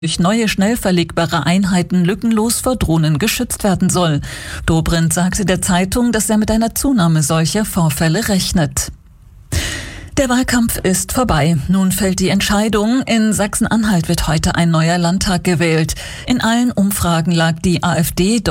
durch neue schnell verlegbare Einheiten lückenlos vor Drohnen geschützt werden soll. Dobrindt sagte der Zeitung, dass er mit einer Zunahme solcher Vorfälle rechnet. Der Wahlkampf ist vorbei. Nun fällt die Entscheidung. In Sachsen-Anhalt wird heute ein neuer Landtag gewählt. In allen Umfragen lag die AfD